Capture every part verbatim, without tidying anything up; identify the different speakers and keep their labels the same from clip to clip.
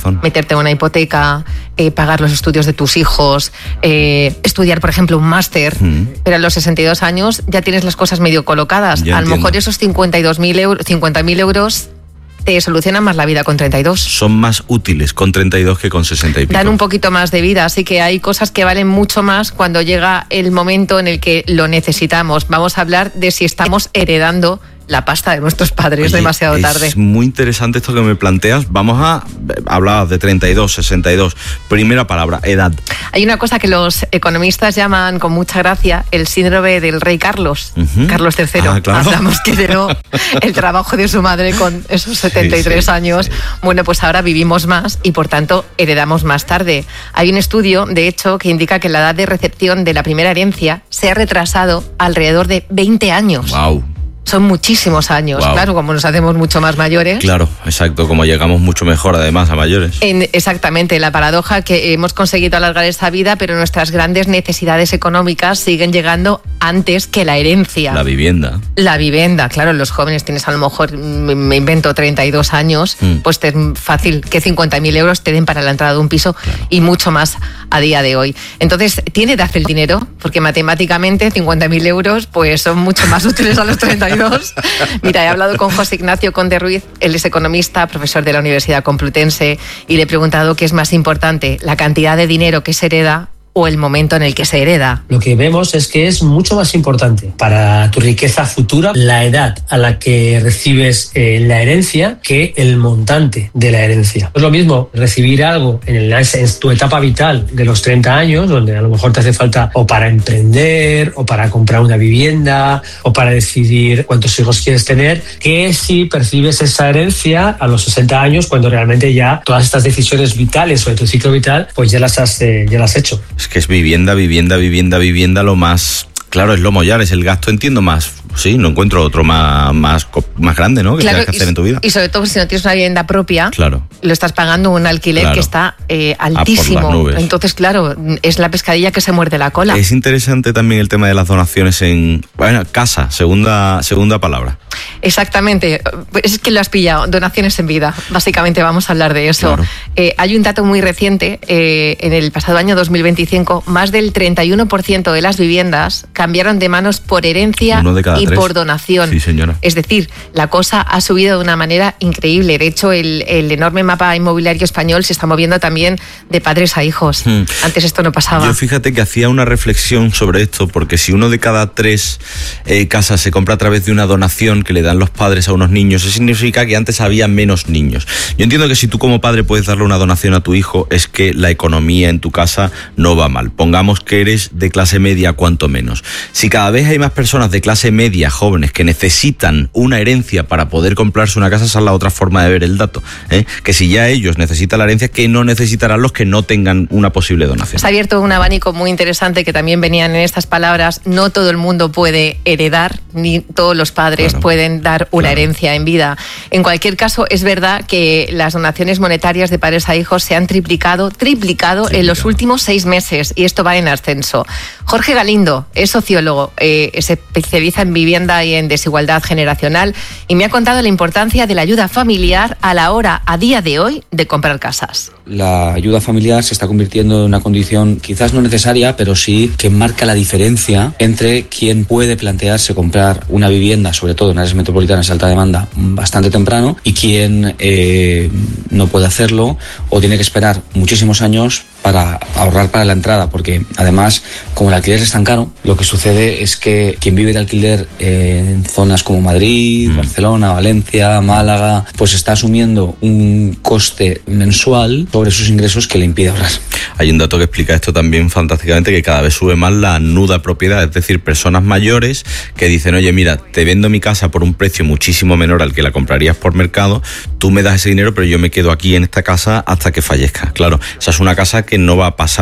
Speaker 1: razón.
Speaker 2: Meterte en una hipoteca, eh, pagar los estudios de tus hijos, eh, estudiar, por ejemplo, un máster, mm. pero a los sesenta y dos años ya tienes las cosas medio colocadas.
Speaker 1: Ya
Speaker 2: a lo
Speaker 1: entiendo.
Speaker 2: mejor esos cincuenta y dos mil euros, cincuenta mil euros te solucionan más la vida con treinta y dos.
Speaker 1: Son más útiles con treinta y dos que con sesenta y pico.
Speaker 2: Dan un poquito más de vida, así que hay cosas que valen mucho más cuando llega el momento en el que lo necesitamos. Vamos a hablar de si estamos heredando la pasta de nuestros padres. Oye, demasiado
Speaker 1: es
Speaker 2: tarde.
Speaker 1: Es muy interesante esto que me planteas. Vamos a hablar de treinta y dos, sesenta y dos. Primera palabra, edad.
Speaker 2: Hay una cosa que los economistas llaman con mucha gracia el síndrome del rey Carlos, uh-huh. Carlos tercero.
Speaker 1: Ah, claro.
Speaker 2: Hablamos que heredó el trabajo de su madre con esos setenta y tres sí, sí, años. Sí. Bueno, pues ahora vivimos más y por tanto heredamos más tarde. Hay un estudio, de hecho, que indica que la edad de recepción de la primera herencia se ha retrasado alrededor de veinte años.
Speaker 1: Wow.
Speaker 2: Son muchísimos años, wow. Claro, como nos hacemos mucho más mayores.
Speaker 1: Claro, exacto, como llegamos mucho mejor además a mayores.
Speaker 2: En, exactamente, la paradoja que hemos conseguido alargar esta vida, pero nuestras grandes necesidades económicas siguen llegando antes que la herencia.
Speaker 1: La vivienda.
Speaker 2: La vivienda, claro, los jóvenes tienes a lo mejor, me invento, treinta y dos años, mm. pues es fácil que cincuenta mil euros te den para la entrada de un piso, claro. Y mucho más a día de hoy. Entonces, ¿tiene edad el dinero? Porque matemáticamente cincuenta mil euros pues son mucho más útiles a los treinta y dos. Mira, he hablado con José Ignacio Conde Ruiz, él es economista, profesor de la Universidad Complutense, y le he preguntado qué es más importante, la cantidad de dinero que se hereda o el momento en el que se hereda.
Speaker 3: Lo que vemos es que es mucho más importante para tu riqueza futura la edad a la que recibes eh, la herencia que el montante de la herencia. No es lo mismo recibir algo en, el, en tu etapa vital de los treinta años, donde a lo mejor te hace falta o para emprender, o para comprar una vivienda, o para decidir cuántos hijos quieres tener, que si percibes esa herencia a los sesenta años, cuando realmente ya todas estas decisiones vitales sobre tu ciclo vital, pues ya las has, eh, ya las has hecho.
Speaker 1: Es que es vivienda, vivienda, vivienda, vivienda, lo más... Claro, es lo mollar, es el gasto, entiendo más. Sí, no encuentro otro más, más, más grande, ¿no? Que
Speaker 2: claro,
Speaker 1: tengas que hacer
Speaker 2: y,
Speaker 1: en tu vida.
Speaker 2: Y sobre todo si no tienes una vivienda propia,
Speaker 1: claro.
Speaker 2: Lo estás pagando un alquiler claro. que está eh, altísimo.
Speaker 1: A por las nubes.
Speaker 2: Entonces, claro, es la pescadilla que se muerde la cola.
Speaker 1: Es interesante también el tema de las donaciones en... Bueno, casa, segunda, segunda palabra.
Speaker 2: Exactamente, es que lo has pillado, donaciones en vida, básicamente vamos a hablar de eso.
Speaker 1: Claro.
Speaker 2: Eh, hay un dato muy reciente, eh, en el pasado año dos mil veinticinco, más del treinta y uno por ciento de las viviendas cambiaron de manos por herencia y
Speaker 1: tres.
Speaker 2: por donación.
Speaker 1: Sí, señora.
Speaker 2: Es decir, la cosa ha subido de una manera increíble. De hecho, el, el enorme mapa inmobiliario español se está moviendo también de padres a hijos. Hmm. Antes esto no pasaba.
Speaker 1: Yo fíjate que hacía una reflexión sobre esto, porque si uno de cada tres eh, casas se compra a través de una donación que le dan los padres a unos niños, eso significa que antes había menos niños. Yo entiendo que si tú como padre puedes darle una donación a tu hijo, es que la economía en tu casa no va mal. Pongamos que eres de clase media, cuanto menos. Si cada vez hay más personas de clase media, jóvenes, que necesitan una herencia para poder comprarse una casa, esa es la otra forma de ver el dato, ¿eh? Que si ya ellos necesitan la herencia, que no necesitarán los que no tengan una posible donación.
Speaker 2: Se ha abierto un abanico muy interesante que también venían en estas palabras. No todo el mundo puede heredar, ni todos los padres
Speaker 1: claro.
Speaker 2: pueden dar una
Speaker 1: claro.
Speaker 2: herencia en vida. En cualquier caso, es verdad que las donaciones monetarias de padres a hijos se han triplicado, triplicado, triplicado. en los últimos seis meses, y esto va en ascenso. Jorge Galindo es sociólogo, eh, se especializa en vivienda y en desigualdad generacional, y me ha contado la importancia de la ayuda familiar a la hora, a día de hoy, de comprar casas.
Speaker 4: La ayuda familiar se está convirtiendo en una condición quizás no necesaria, pero sí que marca la diferencia entre quien puede plantearse comprar una vivienda, sobre todo en áreas metropolitanas de alta demanda, bastante temprano, y quien eh, no puede hacerlo o tiene que esperar muchísimos años para ahorrar para la entrada, porque además, como el alquiler es tan caro, lo que sucede es que quien vive de alquiler eh, en zonas como Madrid, mm. Barcelona, Valencia, Málaga, pues está asumiendo un coste mensual sobre sus ingresos que le impide ahorrar.
Speaker 1: Hay un dato que explica esto también fantásticamente, que cada vez sube más la nuda propiedad, es decir, personas mayores que dicen, oye, mira, te vendo mi casa por un precio muchísimo menor al que la comprarías por mercado, tú me das ese dinero, pero yo me quedo aquí en esta casa hasta que fallezca. Claro, esa es una casa que no va a pasar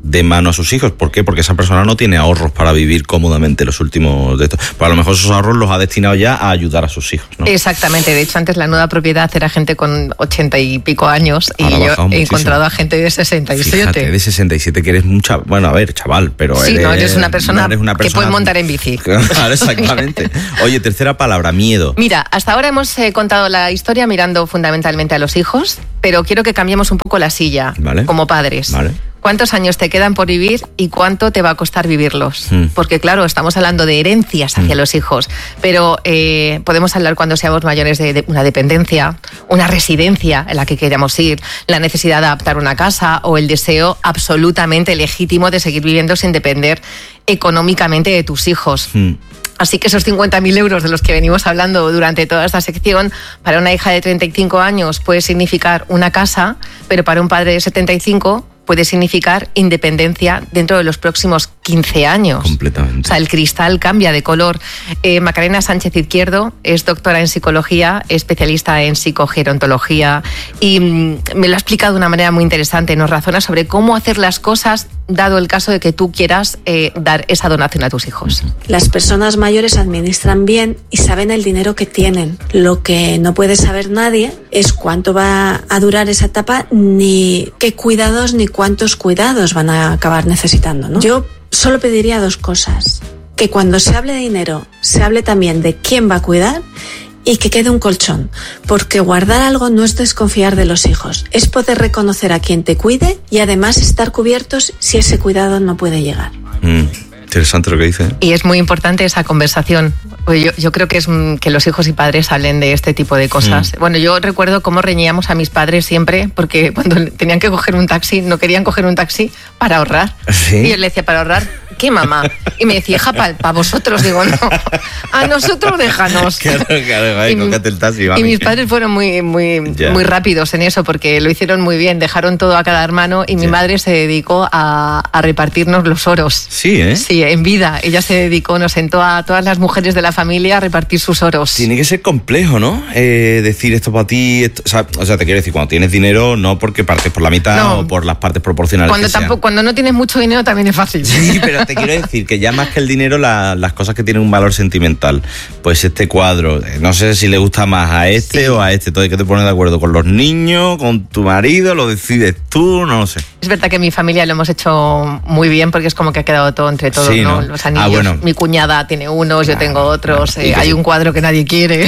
Speaker 1: de mano a sus hijos. ¿Por qué? Porque esa persona no tiene ahorros para vivir cómodamente los últimos de estos. Pues a lo mejor esos ahorros los ha destinado ya a ayudar a sus hijos, ¿no?
Speaker 2: Exactamente. De hecho, antes la nueva propiedad era gente con ochenta y pico años y yo he muchísimo. encontrado a gente de sesenta y siete.
Speaker 1: Fíjate, de sesenta y siete, que eres mucha, bueno, a ver, chaval, pero
Speaker 2: sí,
Speaker 1: eres,
Speaker 2: no, eres una persona,
Speaker 1: no eres una persona
Speaker 2: que puede montar en bici.
Speaker 1: Claro, exactamente. Oye, tercera palabra, miedo.
Speaker 2: Mira, hasta ahora hemos eh, contado la historia mirando fundamentalmente a los hijos, pero quiero que cambiemos un poco la silla,
Speaker 1: vale.
Speaker 2: como padres.
Speaker 1: Vale.
Speaker 2: ¿Cuántos años te quedan por vivir y cuánto te va a costar vivirlos? Mm. Porque claro, estamos hablando de herencias hacia mm. los hijos, pero eh, podemos hablar cuando seamos mayores de, de una dependencia, una residencia en la que queramos ir, la necesidad de adaptar una casa o el deseo absolutamente legítimo de seguir viviendo sin depender económicamente de tus hijos. Mm. Así que esos cincuenta mil euros de los que venimos hablando durante toda esta sección, para una hija de treinta y cinco años puede significar una casa, pero para un padre de setenta y cinco puede significar independencia dentro de los próximos quince años.
Speaker 1: Completamente.
Speaker 2: O sea, el cristal cambia de color. Eh, Macarena Sánchez Izquierdo es doctora en psicología, especialista en psicogerontología y mm, me lo ha explicado de una manera muy interesante. Nos razona sobre cómo hacer las cosas dado el caso de que tú quieras eh, dar esa donación a tus hijos.
Speaker 5: Las personas mayores administran bien y saben el dinero que tienen. Lo que no puede saber nadie es cuánto va a durar esa etapa, ni qué cuidados ni cuántos cuidados van a acabar necesitando, ¿no? Yo solo pediría dos cosas: que cuando se hable de dinero se hable también de quién va a cuidar y que quede un colchón, porque guardar algo no es desconfiar de los hijos, es poder reconocer a quien te cuide y además estar cubiertos si ese cuidado no puede llegar.
Speaker 1: Mm. Interesante lo que dice.
Speaker 2: Y es muy importante esa conversación. Yo, yo creo que es que los hijos y padres hablen de este tipo de cosas. Mm. Bueno, yo recuerdo cómo reñíamos a mis padres siempre, porque cuando tenían que coger un taxi, no querían coger un taxi para ahorrar.
Speaker 1: ¿Sí?
Speaker 2: Y yo le decía, ¿para ahorrar qué, mamá? Y me decía, hija, para pa vosotros. Digo, no, a nosotros déjanos.
Speaker 1: Claro, claro, ay, cógete el taxi, mami.
Speaker 2: Y mis padres fueron muy, muy, muy rápidos en eso, porque lo hicieron muy bien, dejaron todo a cada hermano y mi yeah. madre se dedicó a, a repartirnos los oros.
Speaker 1: Sí, ¿eh?
Speaker 2: Sí, en vida. Ella se dedicó, nos sentó a todas las mujeres de la familia a repartir sus oros.
Speaker 1: Tiene que ser complejo, ¿no? Eh, decir esto para ti, esto, o, sea, o sea, te quiero decir, cuando tienes dinero, no porque partes por la mitad no. o por las partes proporcionales
Speaker 2: cuando
Speaker 1: que
Speaker 2: tampoco,
Speaker 1: sean.
Speaker 2: Cuando no tienes mucho dinero también es fácil.
Speaker 1: Sí, pero te quiero decir que ya más que el dinero, la, las cosas que tienen un valor sentimental. Pues este cuadro, no sé si le gusta más a este sí. o a este, todo hay que te pones de acuerdo con los niños, con tu marido, lo decides tú, no lo sé.
Speaker 2: Es verdad que en mi familia lo hemos hecho muy bien porque es como que ha quedado todo entre todos, sí, ¿no? ¿no? Los anillos, ah, bueno. Mi cuñada tiene unos, yo tengo otros, eh, hay un cuadro que nadie quiere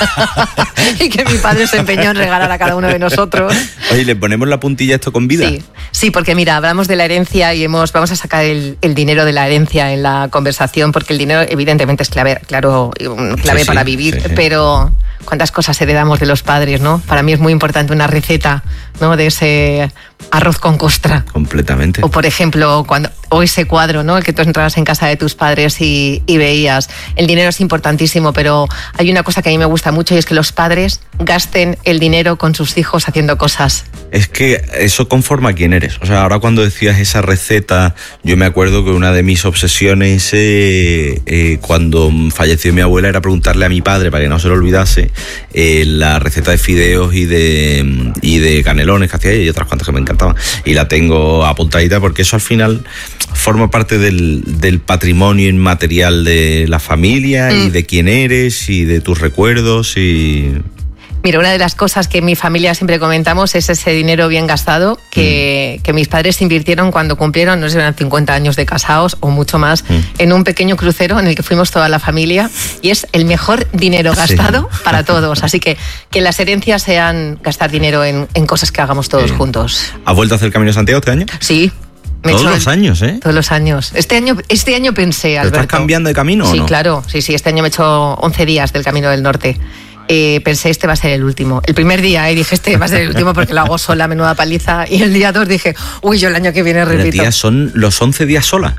Speaker 2: y que mi padre se empeñó en regalar a cada uno de nosotros.
Speaker 1: Oye, ¿le ponemos la puntilla a esto con vida?
Speaker 2: Sí, sí, porque mira, hablamos de la herencia y hemos vamos a sacar el, el dinero de la herencia en la conversación, porque el dinero evidentemente es clave, claro, clave sí, para sí, vivir, sí, sí. pero cuántas cosas heredamos de los padres, ¿no? Para mí es muy importante una receta, ¿no? De ese arroz con costra.
Speaker 1: Completamente.
Speaker 2: O por ejemplo, cuando o ese cuadro, ¿no? El que tú entrabas en casa de tus padres y, y veías. El dinero es importantísimo, pero hay una cosa que a mí me gusta mucho y es que los padres gasten el dinero con sus hijos haciendo cosas.
Speaker 1: Es que eso conforma quién eres. O sea, ahora cuando decías esa receta, yo me acuerdo que una de mis obsesiones eh, eh, cuando falleció mi abuela era preguntarle a mi padre, para que no se lo olvidase, eh, la receta de fideos y de, y de canelones que hacía ella y otras cuantas que me encantaban. Y la tengo apuntadita porque eso al final forma parte del, del patrimonio inmaterial de la familia mm. y de quién eres y de tus recuerdos y...
Speaker 2: Mira, una de las cosas que en mi familia siempre comentamos es ese dinero bien gastado que, mm. que mis padres invirtieron cuando cumplieron, no sé, eran cincuenta años de casados o mucho más, mm. en un pequeño crucero en el que fuimos toda la familia y es el mejor dinero gastado sí. para todos. Así que que las herencias sean gastar dinero en, en cosas que hagamos todos sí. juntos.
Speaker 1: ¿Has vuelto a hacer el Camino de Santiago este año?
Speaker 2: Sí.
Speaker 1: Me todos los el, años, ¿eh?
Speaker 2: Todos los años. Este año, este año pensé, Alberto.
Speaker 1: ¿Estás cambiando de camino
Speaker 2: sí,
Speaker 1: o no?
Speaker 2: Sí, claro. Sí, sí. Este año me he hecho once días del Camino del Norte. Eh, pensé, este va a ser el último. El primer día eh, dije, este va a ser el último porque lo hago sola, menuda paliza. Y el día dos dije, uy, yo el año que viene repito.
Speaker 1: Pero tía, ¿son los once días sola?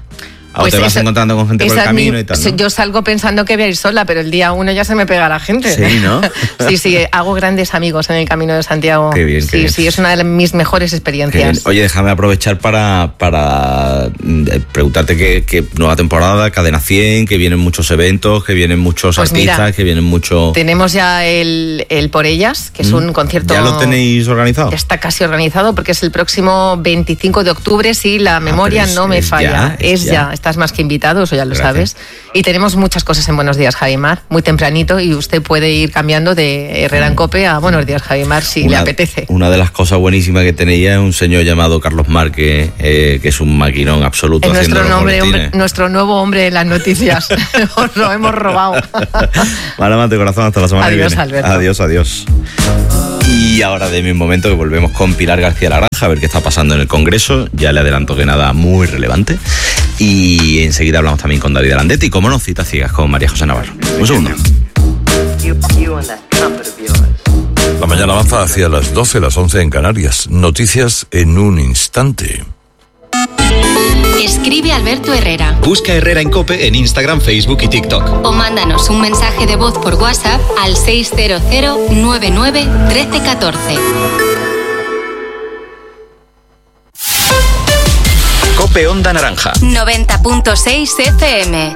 Speaker 1: O pues te vas eso, encontrando con gente por el camino mi, y tal, ¿no?
Speaker 2: Yo salgo pensando que voy a ir sola, pero el día uno ya se me pega la gente.
Speaker 1: Sí, ¿no?
Speaker 2: sí, sí, hago grandes amigos en el Camino de Santiago.
Speaker 1: Qué bien, qué
Speaker 2: sí,
Speaker 1: bien.
Speaker 2: sí, es una de mis mejores experiencias.
Speaker 1: Oye, déjame aprovechar para, para preguntarte que, que nueva temporada, Cadena cien, que vienen muchos eventos, que vienen muchos pues artistas, mira, que vienen muchos...
Speaker 2: Tenemos ya el, el Por Ellas, que es un concierto...
Speaker 1: ¿Ya lo tenéis organizado?
Speaker 2: Ya está casi organizado porque es el próximo veinticinco de octubre, si la memoria ah, no me falla. Ya, es, es ya. ya, estás más que invitado, eso ya lo Gracias. sabes. Y tenemos muchas cosas en Buenos Días, Javimar, muy tempranito, y usted puede ir cambiando de Herrera en Cope a Buenos Días, Javimar, si
Speaker 1: una,
Speaker 2: le apetece.
Speaker 1: Una de las cosas buenísimas que tenía es un señor llamado Carlos Márquez, eh, que es un maquinón absoluto.
Speaker 2: Es nuestro, nombre, hombre, nuestro nuevo hombre en las noticias. Os lo hemos robado.
Speaker 1: Vale, mate corazón, hasta la semana
Speaker 2: adiós,
Speaker 1: que viene.
Speaker 2: Alberto.
Speaker 1: Adiós, adiós. Y ahora de mi momento que volvemos con Pilar García Laranja a ver qué está pasando en el Congreso. Ya le adelanto que nada muy relevante. Y enseguida hablamos también con David Arandetti y, como no, citas ciegas con María José Navarro. Un segundo.
Speaker 6: La mañana avanza hacia las doce, las once en Canarias. Noticias en un instante.
Speaker 7: Escribe Alberto Herrera.
Speaker 8: Busca Herrera en Cope en Instagram, Facebook y TikTok.
Speaker 7: O mándanos un mensaje de voz por WhatsApp al seis cero cero nueve nueve uno tres uno cuatro.
Speaker 8: Cope Onda Naranja.
Speaker 7: noventa punto seis F M.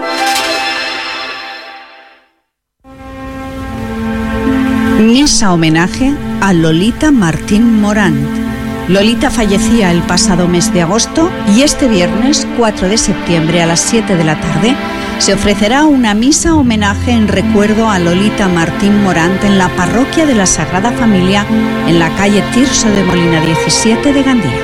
Speaker 9: Misa homenaje a Lolita Martín Morant. Lolita fallecía el pasado mes de agosto y este viernes cuatro de septiembre a las siete de la tarde se ofrecerá una misa homenaje en recuerdo a Lolita Martín Morant en la parroquia de la Sagrada Familia en la calle Tirso de Molina diecisiete de Gandía.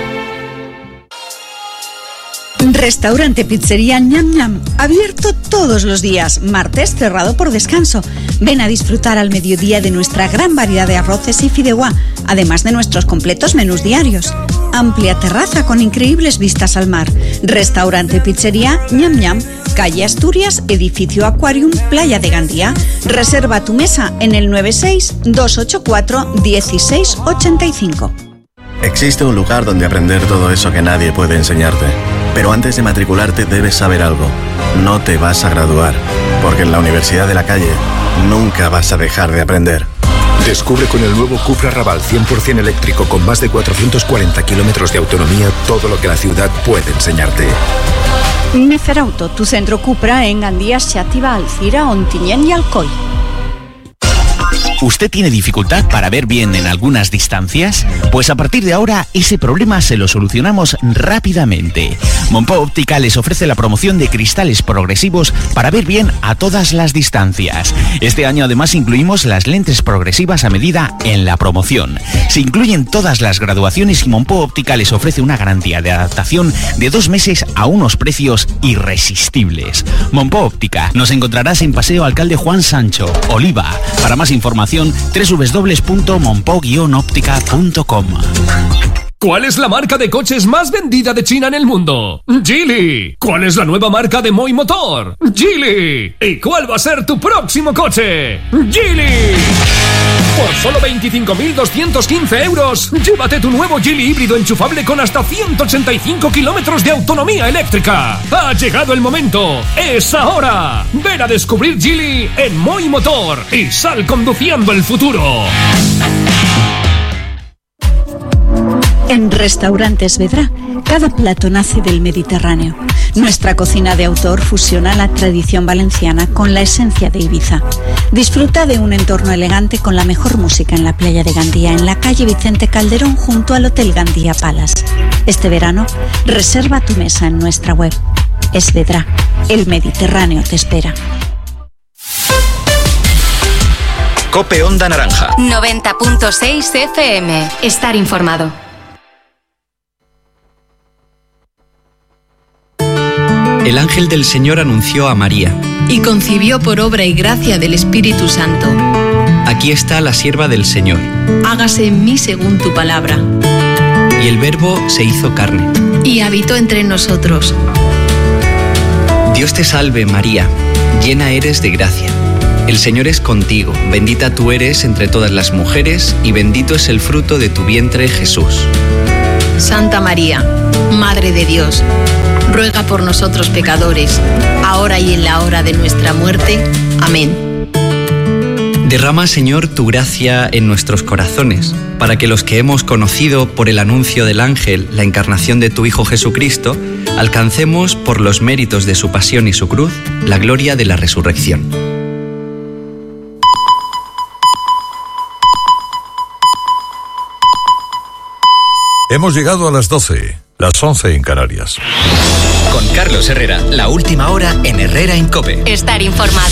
Speaker 9: Restaurante Pizzería Ñam Ñam, abierto todos los días, martes cerrado por descanso. Ven a disfrutar al mediodía de nuestra gran variedad de arroces y fideuá, además de nuestros completos menús diarios. Amplia terraza con increíbles vistas al mar. Restaurante Pizzería Ñam Ñam, calle Asturias, edificio Aquarium, Playa de Gandía. Reserva tu mesa en el nueve seis dos ocho cuatro uno seis ocho cinco.
Speaker 10: Existe un lugar donde aprender todo eso que nadie puede enseñarte. Pero antes de matricularte debes saber algo. No te vas a graduar, porque en la Universidad de la Calle nunca vas a dejar de aprender.
Speaker 11: Descubre con el nuevo Cupra Raval cien por ciento eléctrico con más de cuatrocientos cuarenta kilómetros de autonomía todo lo que la ciudad puede enseñarte.
Speaker 9: Neferauto, tu centro Cupra en Gandía, Xàtiva, Alcira, Ontinyent y Alcoy.
Speaker 12: ¿Usted tiene dificultad para ver bien en algunas distancias? Pues a partir de ahora ese problema se lo solucionamos rápidamente. Monpó Óptica les ofrece la promoción de cristales progresivos para ver bien a todas las distancias. Este año además incluimos las lentes progresivas a medida en la promoción. Se incluyen todas las graduaciones y Monpó Óptica les ofrece una garantía de adaptación de dos meses a unos precios irresistibles. Monpó Óptica, nos encontrarás en Paseo Alcalde Juan Sancho, Oliva. Para más información, doble u doble u doble u punto monpó guion óptica punto com.
Speaker 13: ¿Cuál es la marca de coches más vendida de China en el mundo? Geely. ¿Cuál es la nueva marca de Moi Motor? Geely. ¿Y cuál va a ser tu próximo coche? Geely. Por solo veinticinco mil doscientos quince euros, llévate tu nuevo Geely híbrido enchufable con hasta ciento ochenta y cinco kilómetros de autonomía eléctrica. Ha llegado el momento. ¡Es ahora! Ven a descubrir Geely en Moi Motor y sal conduciendo el futuro.
Speaker 9: En Restaurantes Vedrà, cada plato nace del Mediterráneo. Nuestra cocina de autor fusiona la tradición valenciana con la esencia de Ibiza. Disfruta de un entorno elegante con la mejor música en la playa de Gandía, en la calle Vicente Calderón, junto al Hotel Gandía Palace. Este verano, reserva tu mesa en nuestra web. Es Vedrà, el Mediterráneo te espera.
Speaker 8: Cope Onda Naranja.
Speaker 7: noventa punto seis F M. Estar informado.
Speaker 14: El ángel del Señor anunció a María.
Speaker 15: Y concibió por obra y gracia del Espíritu Santo.
Speaker 14: Aquí está la sierva del Señor.
Speaker 15: Hágase en mí según tu palabra.
Speaker 14: Y el Verbo se hizo carne.
Speaker 15: Y habitó entre nosotros.
Speaker 14: Dios te salve, María, llena eres de gracia. El Señor es contigo, bendita tú eres entre todas las mujeres, y bendito es el fruto de tu vientre, Jesús.
Speaker 15: Santa María, Madre de Dios, ruega por nosotros pecadores, ahora y en la hora de nuestra muerte. Amén.
Speaker 14: Derrama, Señor, tu gracia en nuestros corazones, para que los que hemos conocido por el anuncio del ángel la encarnación de tu Hijo Jesucristo, alcancemos, por los méritos de su pasión y su cruz, la gloria de la resurrección.
Speaker 6: Hemos llegado a las doce, las once en Canarias.
Speaker 8: Con Carlos Herrera, la última hora en Herrera en COPE.
Speaker 7: Estar informado.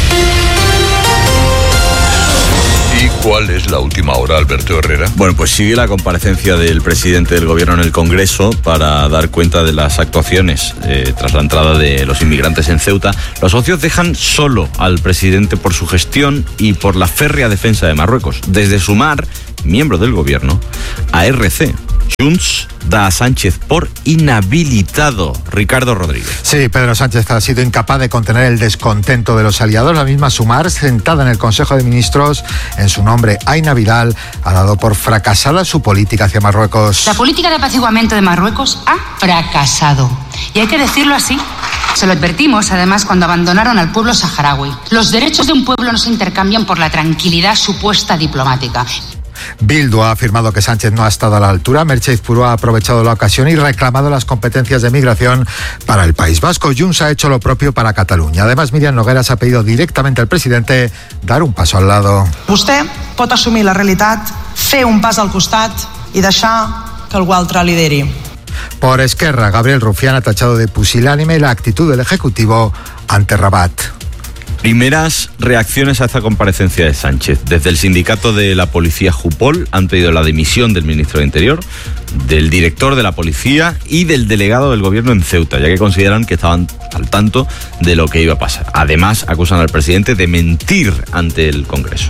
Speaker 6: ¿Y cuál es la última hora, Alberto Herrera?
Speaker 1: Bueno, pues sigue la comparecencia del presidente del gobierno en el Congreso para dar cuenta de las actuaciones eh, tras la entrada de los inmigrantes en Ceuta. Los socios dejan solo al presidente por su gestión y por la férrea defensa de Marruecos. Desde Sumar, miembro del gobierno, a R C. Junts da a Sánchez por inhabilitado. Ricardo Rodríguez.
Speaker 16: Sí, Pedro Sánchez ha sido incapaz de contener el descontento de los aliados. La misma Sumar, sentada en el Consejo de Ministros, en su nombre, Aina Vidal, ha dado por fracasada su política hacia Marruecos.
Speaker 17: La política de apaciguamiento de Marruecos ha fracasado. Y hay que decirlo así. Se lo advertimos, además, cuando abandonaron al pueblo saharaui. Los derechos de un pueblo no se intercambian por la tranquilidad supuesta diplomática.
Speaker 16: Bildu ha afirmado que Sánchez no ha estado a la altura. Merche Puro ha aprovechado la ocasión y reclamado las competencias de migración para el País Vasco. Junts ha hecho lo propio para Cataluña. Además, Miriam Nogueras ha pedido directamente al presidente dar un paso al lado.
Speaker 18: Vostè pot assumir la realitat, fer un pas al costat i deixar que algú altre lideri.
Speaker 16: Por Esquerra, Gabriel Rufián ha tachado de pusilánime la actitud del Ejecutivo ante Rabat.
Speaker 1: Primeras reacciones a esta comparecencia de Sánchez. Desde el sindicato de la policía Jupol han pedido la dimisión del ministro de Interior, del director de la policía y del delegado del gobierno en Ceuta, ya que consideran que estaban al tanto de lo que iba a pasar. Además, acusan al presidente de mentir ante el Congreso.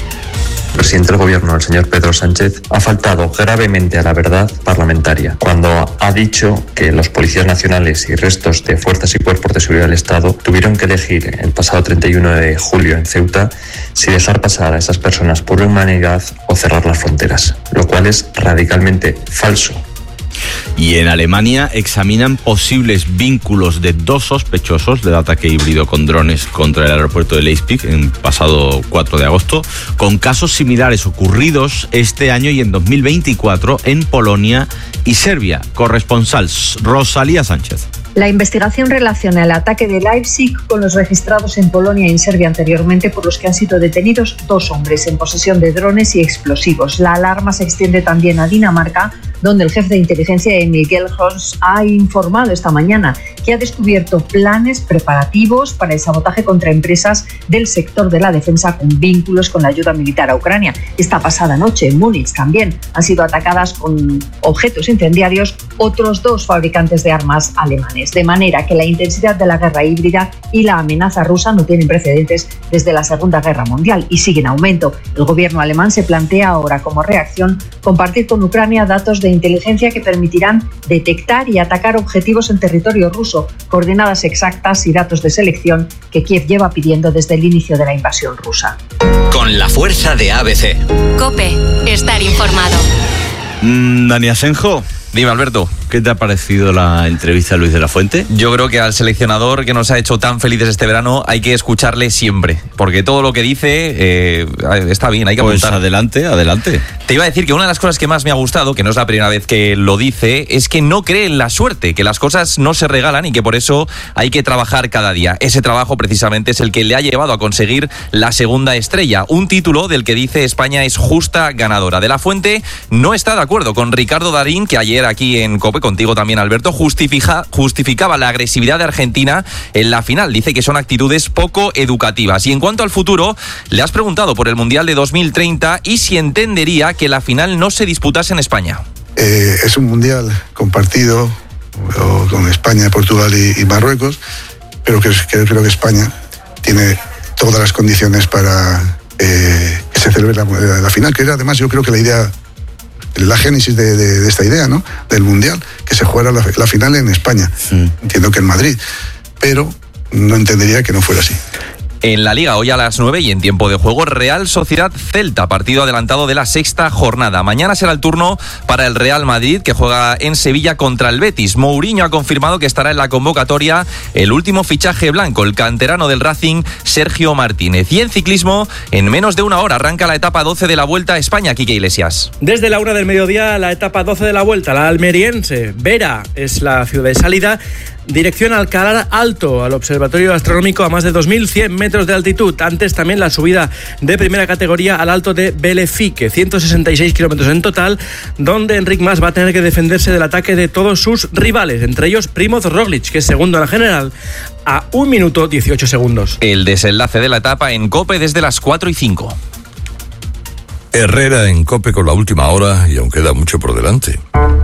Speaker 19: El presidente del gobierno, el señor Pedro Sánchez, ha faltado gravemente a la verdad parlamentaria cuando ha dicho que los policías nacionales y restos de fuerzas y cuerpos de seguridad del Estado tuvieron que elegir el pasado treinta y uno de julio en Ceuta si dejar pasar a esas personas por humanidad o cerrar las fronteras, lo cual es radicalmente falso.
Speaker 1: Y en Alemania examinan posibles vínculos de dos sospechosos del ataque híbrido con drones contra el aeropuerto de Leipzig en pasado cuatro de agosto, con casos similares ocurridos este año y en dos mil veinticuatro en Polonia y Serbia. Corresponsal Rosalía Sánchez.
Speaker 20: La investigación relaciona el ataque de Leipzig con los registrados en Polonia y en Serbia anteriormente, por los que han sido detenidos dos hombres en posesión de drones y explosivos. La alarma se extiende también a Dinamarca, donde el jefe de inteligencia Emil Gelhorst ha informado esta mañana que ha descubierto planes preparativos para el sabotaje contra empresas del sector de la defensa con vínculos con la ayuda militar a Ucrania. Esta pasada noche en Múnich también han sido atacadas con objetos incendiarios otros dos fabricantes de armas alemanes, de manera que la intensidad de la guerra híbrida y la amenaza rusa no tienen precedentes desde la Segunda Guerra Mundial y siguen en aumento. El gobierno alemán se plantea ahora como reacción compartir con Ucrania datos de inteligencia que permitirán detectar y atacar objetivos en territorio ruso, coordenadas exactas y datos de selección que Kiev lleva pidiendo desde el inicio de la invasión rusa.
Speaker 8: Con la fuerza de A B C.
Speaker 7: COPE, estar informado.
Speaker 1: Mm, Dani Asenjo.
Speaker 21: Dime, Alberto.
Speaker 1: ¿Qué te ha parecido la entrevista a Luis de la Fuente?
Speaker 21: Yo creo que al seleccionador que nos ha hecho tan felices este verano hay que escucharle siempre, porque todo lo que dice eh, está bien, hay que apuntar.
Speaker 1: Pues adelante, adelante.
Speaker 21: Te iba a decir que una de las cosas que más me ha gustado, que no es la primera vez que lo dice, es que no cree en la suerte, que las cosas no se regalan y que por eso hay que trabajar cada día. Ese trabajo precisamente es el que le ha llevado a conseguir la segunda estrella, un título del que dice España es justa ganadora. De la Fuente no está de acuerdo con Ricardo Darín, que ayer aquí en COPE, contigo también, Alberto, justifica, justificaba la agresividad de Argentina en la final. Dice que son actitudes poco educativas. Y en cuanto al futuro, le has preguntado por el Mundial de dos mil treinta y si entendería que la final no se disputase en España.
Speaker 22: Eh, es un Mundial compartido con España, Portugal y, y Marruecos, pero que, que creo que España tiene todas las condiciones para eh, que se celebre la, la final, que era además yo creo que la idea, la génesis de, de, de esta idea, ¿no? Del Mundial, que se jugara la, la final en España. Sí. Entiendo que en Madrid, pero no entendería que no fuera así.
Speaker 21: En la Liga, hoy a las nueve y en tiempo de juego, Real Sociedad Celta, partido adelantado de la sexta jornada. Mañana será el turno para el Real Madrid, que juega en Sevilla contra el Betis. Mourinho ha confirmado que estará en la convocatoria el último fichaje blanco, el canterano del Racing, Sergio Martínez. Y en ciclismo, en menos de una hora arranca la etapa doce de la Vuelta a España. Quique Iglesias.
Speaker 3: Desde la una del mediodía, la etapa doce de la Vuelta, la almeriense. Vera es la ciudad de salida. Dirección Alcalá Alto, al observatorio astronómico a más de dos mil cien metros de altitud. Antes también la subida de primera categoría al Alto de Belefique, ciento sesenta y seis kilómetros en total, donde Enric Mas va a tener que defenderse del ataque de todos sus rivales, entre ellos Primoz Roglic, que es segundo en la general, a un minuto dieciocho segundos.
Speaker 21: El desenlace de la etapa en COPE desde las cuatro y cinco.
Speaker 6: Herrera en COPE con la última hora y aún queda mucho por delante.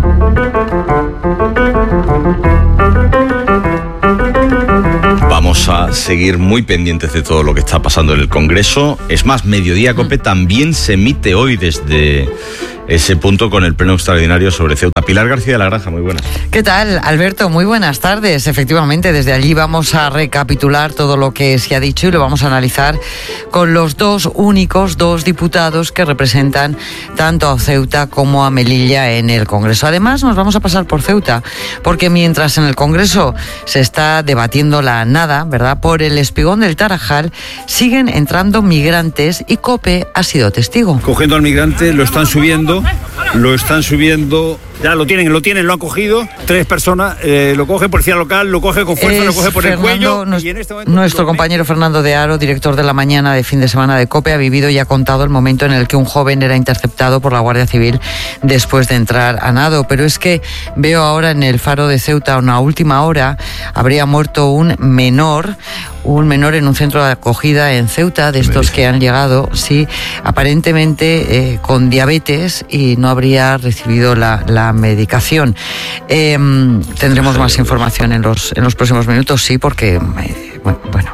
Speaker 1: Vamos a seguir muy pendientes de todo lo que está pasando en el Congreso. Es más, Mediodía COPE también se emite hoy desde ese punto con el pleno extraordinario sobre Ceuta. Pilar García de la Granja, muy buenas.
Speaker 4: ¿Qué tal, Alberto? Muy buenas tardes. Efectivamente, desde allí vamos a recapitular todo lo que se ha dicho y lo vamos a analizar con los dos únicos, dos diputados que representan tanto a Ceuta como a Melilla en el Congreso. Además, nos vamos a pasar por Ceuta, porque mientras en el Congreso se está debatiendo la nada, ¿verdad?, por el espigón del Tarajal, siguen entrando migrantes y COPE ha sido testigo.
Speaker 23: Cogiendo al migrante, lo están subiendo, lo están subiendo, ya lo tienen, lo tienen, lo han cogido, tres personas, eh, lo coge policía local, lo coge con fuerza,
Speaker 4: Es
Speaker 23: lo coge por
Speaker 4: Fernando,
Speaker 23: el cuello.
Speaker 4: Nuestro,
Speaker 23: y en este momento
Speaker 4: nuestro compañero Fernando de Aro, director de la mañana de fin de semana de COPE, ha vivido y ha contado el momento en el que un joven era interceptado por la Guardia Civil después de entrar a nado. Pero es que veo ahora en el Faro de Ceuta, a una última hora, habría muerto un menor, un menor en un centro de acogida en Ceuta, de estos que han llegado, sí, aparentemente eh, con diabetes, y no habría recibido la, la medicación. Eh, tendremos más información en los, en los próximos minutos, sí, porque, eh, bueno, bueno.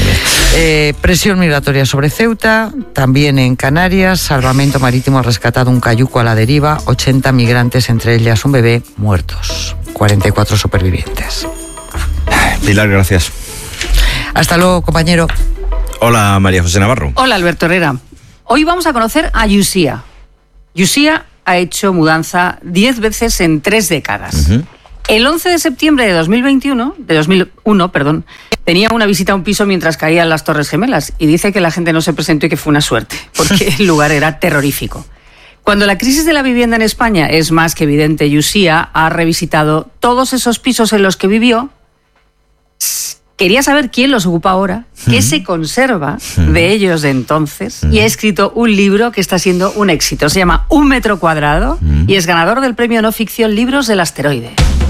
Speaker 4: Eh, presión migratoria sobre Ceuta, también en Canarias. Salvamento Marítimo ha rescatado un cayuco a la deriva, ochenta migrantes, entre ellas un bebé, muertos, cuarenta y cuatro supervivientes.
Speaker 1: Pilar, gracias.
Speaker 4: Hasta luego, compañero.
Speaker 1: Hola, María José Navarro.
Speaker 24: Hola, Alberto Herrera. Hoy vamos a conocer a Yusia. Yusia ha hecho mudanza diez veces en tres décadas. Uh-huh. El once de septiembre de dos mil veintiuno, de dos mil uno, perdón, tenía una visita a un piso mientras caían las Torres Gemelas y dice que la gente no se presentó y que fue una suerte, porque el lugar era terrorífico. Cuando la crisis de la vivienda en España es más que evidente, Yusia ha revisitado todos esos pisos en los que vivió. Quería saber quién los ocupa ahora, qué se conserva de ellos de entonces, y ha escrito un libro que está siendo un éxito. Se llama Un metro cuadrado y es ganador del premio no ficción Libros del Asteroide.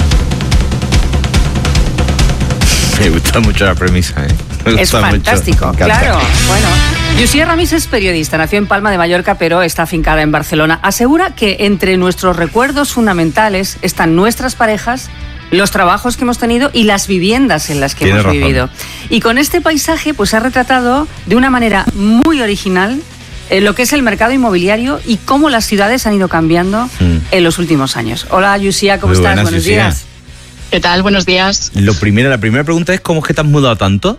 Speaker 1: Me gusta mucho la premisa, ¿eh? Me
Speaker 24: Es
Speaker 1: gusta
Speaker 24: fantástico,
Speaker 1: mucho.
Speaker 24: claro. Bueno, Yusia Ramis es periodista, nació en Palma de Mallorca, pero está afincada en Barcelona. Asegura que entre nuestros recuerdos fundamentales están nuestras parejas, los trabajos que hemos tenido y las viviendas en las que
Speaker 1: Tiene
Speaker 24: hemos
Speaker 1: razón.
Speaker 24: vivido. Y con este paisaje pues ha retratado de una manera muy original eh, lo que es el mercado inmobiliario y cómo las ciudades han ido cambiando mm. en los últimos años. Hola, Yusia, ¿cómo
Speaker 1: Muy
Speaker 24: estás?
Speaker 1: buenas,
Speaker 24: Buenos
Speaker 1: Yusia.
Speaker 24: días.
Speaker 25: ¿Qué tal? Buenos días.
Speaker 1: Lo primero, la primera pregunta es ¿cómo es que te has mudado tanto?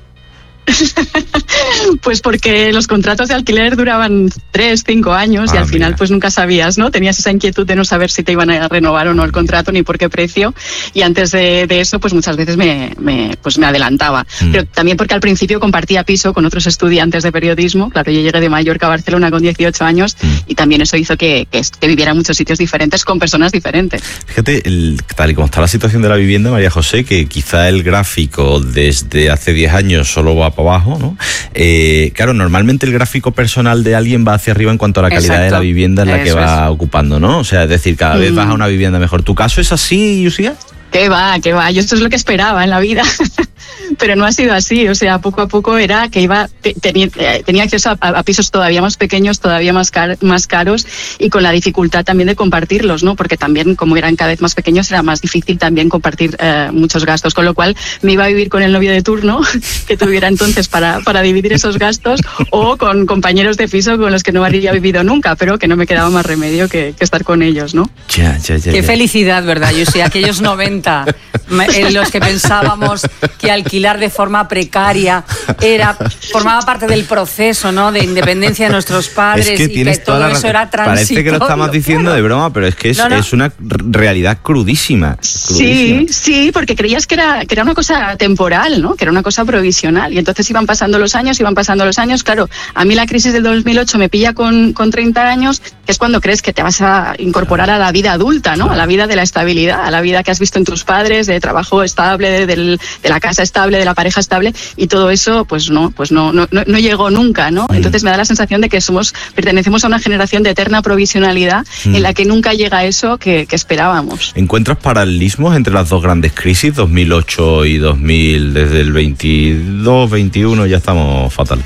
Speaker 25: Pues porque los contratos de alquiler duraban tres, cinco años ah, y al final mira. pues nunca sabías, ¿no? Tenías esa inquietud de no saber si te iban a renovar o no el contrato ni por qué precio, y antes de, de eso pues muchas veces me, me, pues me adelantaba. Mm. Pero también porque al principio compartía piso con otros estudiantes de periodismo. Claro, yo llegué de Mallorca a Barcelona con dieciocho años mm. y también eso hizo que, que, que viviera en muchos sitios diferentes con personas diferentes.
Speaker 1: Fíjate, el, tal y como está la situación de la vivienda, María José, que quizá el gráfico desde hace diez años solo va para abajo, ¿no? Eh, claro, normalmente el gráfico personal de alguien va hacia arriba en cuanto a la calidad Exacto. de la vivienda en la Eso que va es. ocupando, ¿no? O sea, es decir, cada mm. vez vas a una vivienda mejor. ¿Tu caso es así, Yusia?
Speaker 25: ¿Qué va? ¿Qué va? Yo esto es lo que esperaba en la vida. Pero no ha sido así, o sea, poco a poco era que iba te, tenía, tenía acceso a, a pisos todavía más pequeños, todavía más, car, más caros, y con la dificultad también de compartirlos, ¿no? Porque también, como eran cada vez más pequeños, era más difícil también compartir eh, muchos gastos, con lo cual me iba a vivir con el novio de turno que tuviera entonces para, para dividir esos gastos, o con compañeros de piso con los que no habría vivido nunca, pero que no me quedaba más remedio que, que estar con ellos, ¿no?
Speaker 1: Ya, ya, ya,
Speaker 24: Qué
Speaker 1: ya.
Speaker 24: felicidad, ¿verdad, Yusia? Aquellos noventa cuenta, en los que pensábamos que alquilar de forma precaria era formaba parte del proceso, ¿no?, de independencia de nuestros padres,
Speaker 1: es que
Speaker 24: y que todo eso era transitorio.
Speaker 1: Parece que lo estamos diciendo claro. de broma, pero es que es, no, no. es una realidad crudísima, crudísima.
Speaker 25: Sí, sí, porque creías que era, que era una cosa temporal, ¿no?, que era una cosa provisional, y entonces iban pasando los años, iban pasando los años. Claro, a mí la crisis del dos mil ocho me pilla con, con treinta años, que es cuando crees que te vas a incorporar a la vida adulta, ¿no?, a la vida de la estabilidad, a la vida que has visto en tus padres, de trabajo estable, de, del, de la casa estable, de la pareja estable, y todo eso, pues no, pues no, no, no, no llegó nunca, ¿no? Entonces me da la sensación de que somos, pertenecemos a una generación de eterna provisionalidad mm. en la que nunca llega eso que, que esperábamos.
Speaker 1: ¿Encuentras paralelismos entre las dos grandes crisis, dos mil ocho y dos mil, desde el veintidós, veintiuno ya estamos fatal?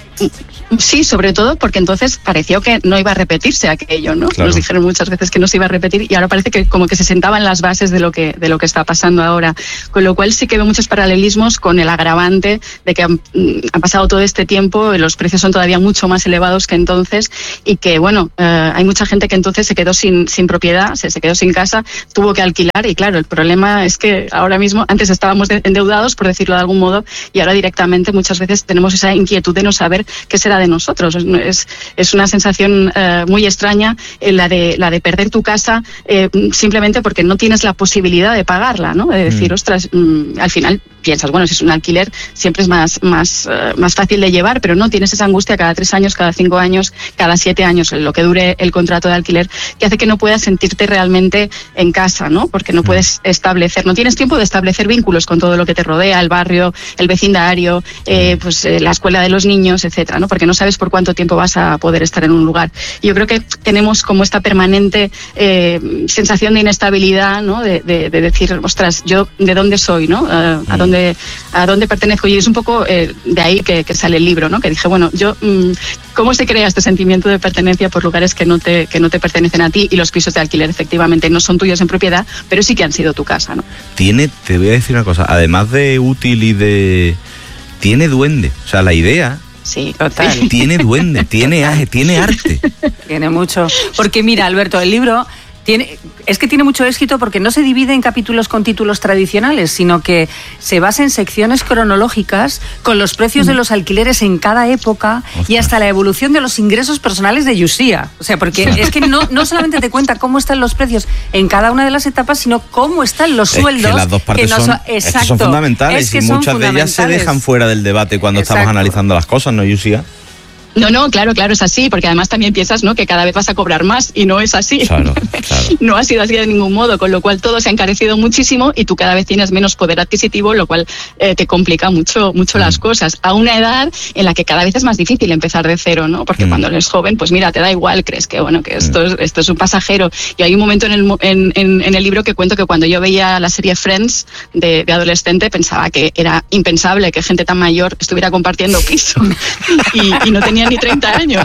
Speaker 25: Sí, sobre todo porque entonces pareció que no iba a repetirse aquello, ¿no? Claro. Nos dijeron muchas veces que no se iba a repetir y ahora parece que como que se sentaban las bases de lo que de lo que está pasando ahora, con lo cual sí que veo muchos paralelismos con el agravante de que han, ha pasado todo este tiempo, los precios son todavía mucho más elevados que entonces y que, bueno, eh, hay mucha gente que entonces se quedó sin, sin propiedad, se, se quedó sin casa, tuvo que alquilar y claro, el problema es que ahora mismo, antes estábamos de, endeudados, por decirlo de algún modo, y ahora directamente muchas veces tenemos esa inquietud de no saber qué será de nosotros. Es, es una sensación eh, muy extraña eh, la de la de perder tu casa eh, simplemente porque no tienes la posibilidad de pagarla, ¿no? De decir, mm. ostras, mm, al final piensas, bueno, si es un alquiler siempre es más, más, uh, más fácil de llevar, pero no tienes esa angustia cada tres años, cada cinco años, cada siete años, lo que dure el contrato de alquiler, que hace que no puedas sentirte realmente en casa, ¿no? Porque no puedes establecer, no tienes tiempo de establecer vínculos con todo lo que te rodea, el barrio, el vecindario, eh, pues eh, la escuela de los niños, etcétera, ¿no? Porque no sabes por cuánto tiempo vas a poder estar en un lugar. Y yo creo que tenemos como esta permanente eh, sensación de inestabilidad, ¿no? De, de, de decir, ostras, yo de dónde soy, ¿no? Uh, a dónde a dónde pertenezco, y es un poco eh, de ahí que, que sale el libro, ¿no? Que dije, bueno, yo mmm, ¿cómo se crea este sentimiento de pertenencia por lugares que no te que no te pertenecen a ti? Y los pisos de alquiler efectivamente no son tuyos en propiedad, pero sí que han sido tu casa, ¿no?
Speaker 1: Tiene, te voy a decir una cosa, además de útil y de tiene duende, o sea, la idea.
Speaker 24: Sí, total.
Speaker 1: Tiene duende, tiene, tiene arte.
Speaker 24: Tiene mucho. Porque mira, Alberto, el libro tiene, es que tiene mucho éxito porque no se divide en capítulos con títulos tradicionales, sino que se basa en secciones cronológicas con los precios de los alquileres en cada época. Ostras. Y hasta la evolución de los ingresos personales de Yusia. O sea, porque es que no, no solamente te cuenta cómo están los precios en cada una de las etapas, sino cómo están los
Speaker 1: es
Speaker 24: sueldos.
Speaker 1: Que las dos partes
Speaker 24: que no
Speaker 1: son,
Speaker 24: son, exacto,
Speaker 1: es que son fundamentales
Speaker 24: es que
Speaker 1: y
Speaker 24: son
Speaker 1: muchas
Speaker 24: fundamentales.
Speaker 1: de ellas se dejan fuera del debate cuando exacto. estamos analizando las cosas, ¿no, Yusia?
Speaker 25: No, no, claro, claro, es así, porque además también piensas, ¿no?, que cada vez vas a cobrar más y no es así.
Speaker 1: Claro, claro.
Speaker 25: No ha sido así de ningún modo, con lo cual todo se ha encarecido muchísimo y tú cada vez tienes menos poder adquisitivo, lo cual eh, te complica mucho, mucho mm. las cosas. A una edad en la que cada vez es más difícil empezar de cero, ¿no? Porque mm. cuando eres joven, pues mira, te da igual, crees que bueno, que esto, mm. es, esto es un pasajero. Y hay un momento en el, en, en, en el libro que cuento que cuando yo veía la serie Friends de, de adolescente pensaba que era impensable que gente tan mayor estuviera compartiendo piso y, y no tenía ni treinta años.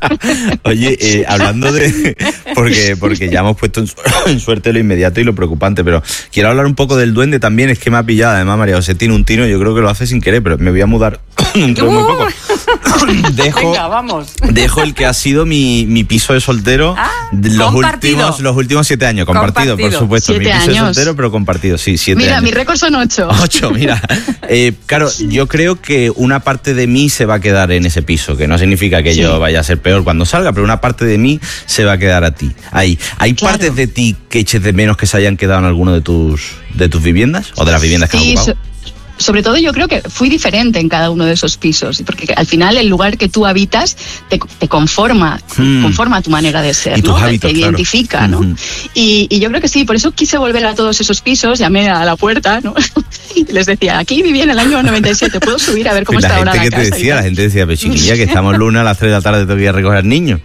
Speaker 1: Oye, eh, hablando de... Porque, porque ya hemos puesto en, su, en suerte lo inmediato y lo preocupante, pero quiero hablar un poco del duende también, es que me ha pillado, además María José tiene un tino, yo creo que lo hace sin querer, pero me voy a mudar dentro de muy poco. Dejo,
Speaker 24: Venga, vamos.
Speaker 1: Dejo el que ha sido mi, mi piso de soltero
Speaker 24: ah,
Speaker 1: los últimos, los últimos siete años, compartido, compartido. por supuesto,
Speaker 25: siete
Speaker 1: mi piso
Speaker 25: años.
Speaker 1: de soltero, pero compartido, sí, siete
Speaker 25: mira,
Speaker 1: años.
Speaker 25: Mira, mi récord son ocho.
Speaker 1: Ocho, mira. Eh, claro, yo creo que una parte de mí se va a quedar en ese piso, que no significa que sí. yo vaya a ser peor cuando salga, pero una parte de mí se va a quedar a ti. Ahí. ¿Hay claro. partes de ti que eches de menos que se hayan quedado en alguno de tus de tus viviendas o de las viviendas que
Speaker 25: sí,
Speaker 1: has ocupado?
Speaker 25: So Sobre todo yo creo que fui diferente en cada uno de esos pisos, porque al final el lugar que tú habitas te, te conforma, hmm. conforma tu manera de ser, ¿no?
Speaker 1: Hábitos,
Speaker 25: te identifica, claro. ¿no? Uh-huh. y, y yo creo que sí, por eso quise volver a todos esos pisos, llamé a la puerta, ¿no? Y les decía, aquí viví en el año noventa y siete, ¿puedo subir a ver cómo
Speaker 1: la
Speaker 25: está ahora la
Speaker 1: gente
Speaker 25: casa?
Speaker 1: Que te decía, la gente decía, pero chiquilla, que estamos lunes a las tres de la tarde, tengo que ir a recoger al niño.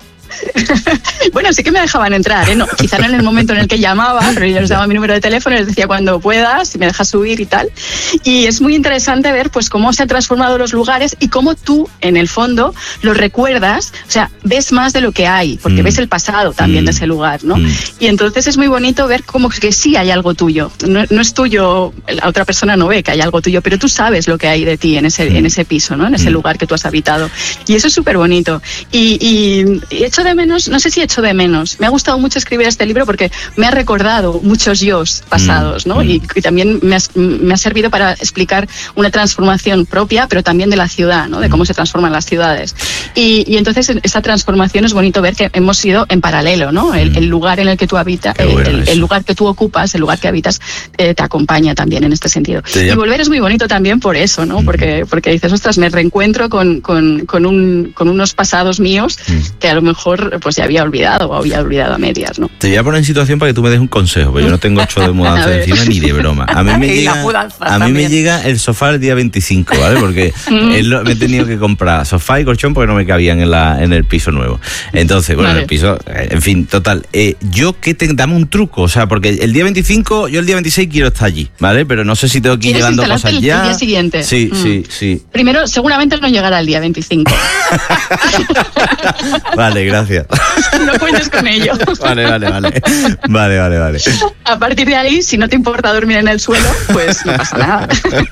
Speaker 25: Bueno, sí que me dejaban entrar, ¿eh? No, quizá no en el momento en el que llamaba, pero yo les daba mi número de teléfono y les decía cuando puedas, si me dejas subir y tal. Y es muy interesante ver pues cómo se han transformado los lugares y cómo tú, en el fondo, los recuerdas, o sea, ves más de lo que hay, porque mm. ves el pasado también mm. de ese lugar, ¿no? Mm. Y entonces es muy bonito ver cómo que sí hay algo tuyo. No, no es tuyo, la otra persona no ve que hay algo tuyo, pero tú sabes lo que hay de ti en ese, mm. en ese piso, ¿no? En ese mm. lugar que tú has habitado. Y eso es súper bonito. Y, y he hecho de de menos, no sé si echo de menos. Me ha gustado mucho escribir este libro porque me ha recordado muchos yos pasados, ¿no? Y, y también me ha, me ha servido para explicar una transformación propia, pero también de la ciudad, ¿no? De cómo se transforman las ciudades. Y, y entonces esa transformación es bonito ver que hemos ido en paralelo, ¿no? El, el lugar en el que tú habitas, el, el, el lugar que tú ocupas, el lugar que habitas, eh, te acompaña también en este sentido. Sí, y volver es muy bonito también por eso, ¿no? Porque, porque dices, ostras, me reencuentro con, con, con, un, con unos pasados míos que a lo mejor pues ya había olvidado o había olvidado a medias, ¿no?
Speaker 1: Te voy a poner en situación para que tú me des un consejo, porque yo no tengo ocho de mudanza encima ni de broma. A mí me, llega, a mí me llega el sofá el día veinticinco, ¿vale? Porque lo, me he tenido que comprar sofá y colchón porque no me cabían en, la, en el piso nuevo. Entonces, bueno, vale. En el piso, en fin, total. Eh, yo, ¿qué te, dame un truco? O sea, porque el día veinticinco, yo el día veintiséis quiero estar allí, ¿vale? Pero no sé si tengo que ir llevando cosas
Speaker 25: el,
Speaker 1: ya.
Speaker 25: El día siguiente.
Speaker 1: Sí,
Speaker 25: mm.
Speaker 1: sí, sí.
Speaker 25: Primero, seguramente no llegará el día veinticinco.
Speaker 1: Vale, gracias.
Speaker 25: No cuentes con ello.
Speaker 1: Vale, vale, vale. Vale, vale, vale.
Speaker 25: A partir de ahí, si no te importa dormir en el suelo, pues no pasa nada.